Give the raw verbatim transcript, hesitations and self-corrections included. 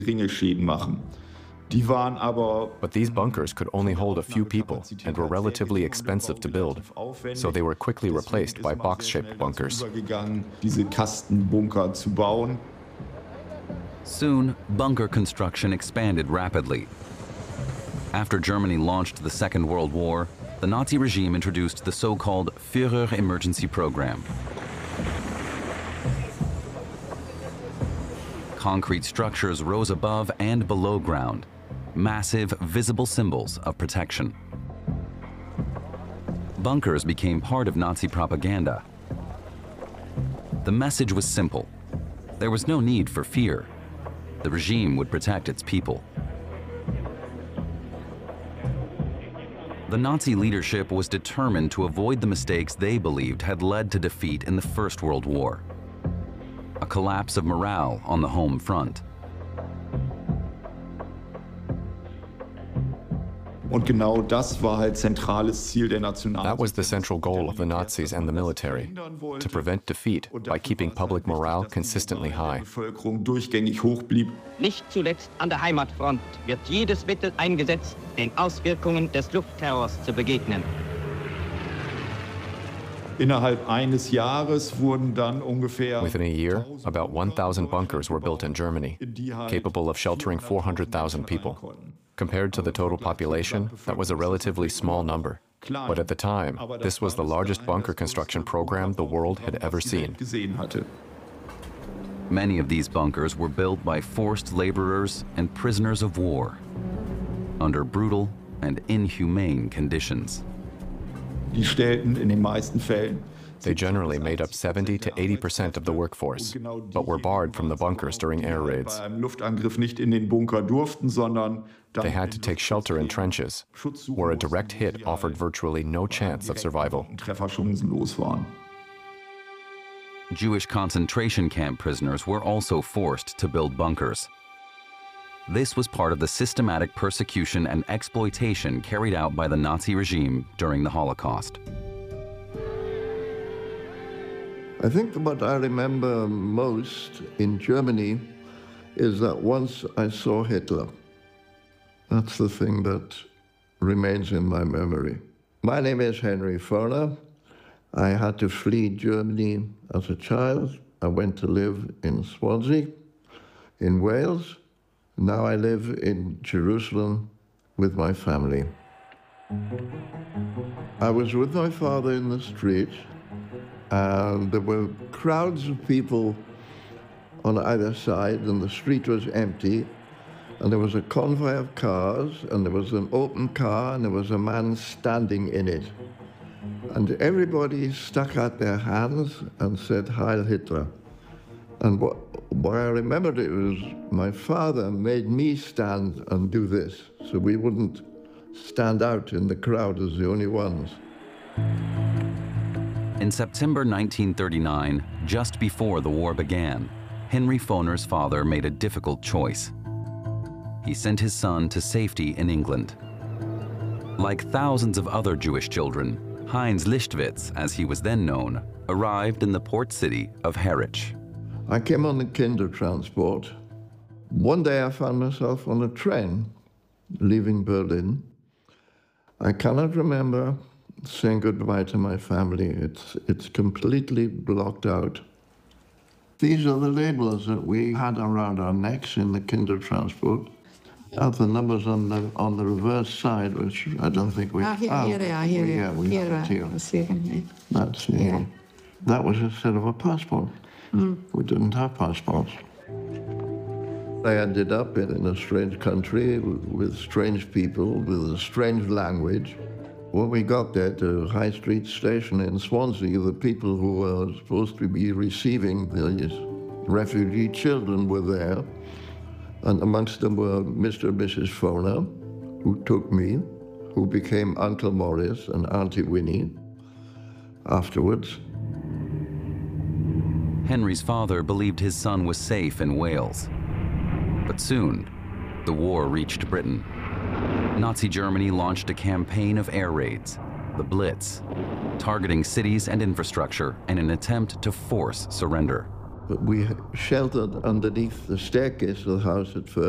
geringe Schäden machen. Die waren aber But these bunkers could only hold a few people and were relatively expensive to build, so they were quickly replaced by box-shaped bunkers. Übergegangen, diese Kastenbunker zu bauen. Soon, bunker construction expanded rapidly. After Germany launched the Second World War, the Nazi regime introduced the so-called Führer Emergency Program. Concrete structures rose above and below ground, massive, visible symbols of protection. Bunkers became part of Nazi propaganda. The message was simple. There was no need for fear. The regime would protect its people. The Nazi leadership was determined to avoid the mistakes they believed had led to defeat in the First World War. A collapse of morale on the home front. Und genau das war halt zentrales Ziel der Nationalsozialisten. That was the central goal of the Nazis and the military, to prevent defeat by keeping public morale consistently high. Die Bevölkerung durchgängig hoch blieb. Nicht zuletzt an der Heimatfront wird jedes Mittel eingesetzt, den Auswirkungen des Luftterrors zu begegnen. Innerhalb eines Jahres wurden dann ungefähr Within a year, about one thousand bunkers were built in Germany, capable of sheltering four hundred thousand people. Compared to the total population, that was a relatively small number. But at the time, this was the largest bunker construction program the world had ever seen. Many of these bunkers were built by forced laborers and prisoners of war under brutal and inhumane conditions. Die stellten in den meisten Fällen They generally made up seventy to eighty percent of the workforce, but were barred from the bunkers during air raids. Bei einem Luftangriff nicht in den Bunker durften, sondern They had to take shelter in trenches, where a direct hit offered virtually no chance of survival. Trefferchancenlos waren. Jewish concentration camp prisoners were also forced to build bunkers. This was part of the systematic persecution and exploitation carried out by the Nazi regime during the Holocaust. I think what I remember most in Germany is that once I saw Hitler. That's the thing that remains in my memory. My name is Henry Foner. I had to flee Germany as a child. I went to live in Swansea, in Wales. Now I live in Jerusalem with my family. I was with my father in the street, and there were crowds of people on either side, and the street was empty, and there was a convoy of cars, and there was an open car, and there was a man standing in it. And everybody stuck out their hands and said, Heil Hitler. And what, what I remembered it was my father made me stand and do this, so we wouldn't stand out in the crowd as the only ones. In September nineteen thirty-nine, just before the war began, Henry Foner's father made a difficult choice. He sent his son to safety in England. Like thousands of other Jewish children, Heinz Lichtwitz, as he was then known, arrived in the port city of Harwich. I came on the Kinder transport. One day I found myself on a train leaving Berlin. I cannot remember saying goodbye to my family. It's, it's completely blocked out. These are the labels that we had around our necks in the Kinder transport. Have the numbers on the on the reverse side, which I don't think we. Ah, here, oh, here they are. Here, yeah, we here, have it here. here. That's yeah. Yeah. That was instead of a passport. Mm. We didn't have passports. I ended up in, in a strange country with, with strange people, with a strange language. When we got there to High Street Station in Swansea, the people who were supposed to be receiving these refugee children were there. And amongst them were Mister and Missus Foner, who took me, who became Uncle Morris and Auntie Winnie afterwards. Henry's father believed his son was safe in Wales. But soon, the war reached Britain. Nazi Germany launched a campaign of air raids, the Blitz, targeting cities and infrastructure in an attempt to force surrender. But we sheltered underneath the staircase of the house at first.